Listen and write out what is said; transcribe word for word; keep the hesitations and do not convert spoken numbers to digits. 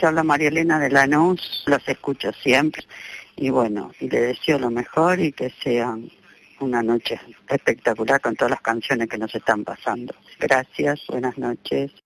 te habla María Elena de Lanús, los escucho siempre y bueno, y le deseo lo mejor y que sean una noche espectacular con todas las canciones que nos están pasando. Gracias, buenas noches.